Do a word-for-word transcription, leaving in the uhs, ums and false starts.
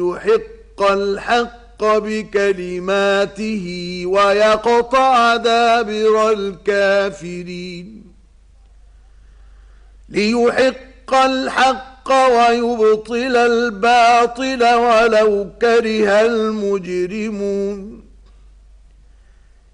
ليحق الحق بكلماته ويقطع دابر الكافرين ليحق الحق ويبطل الباطل ولو كره المجرمون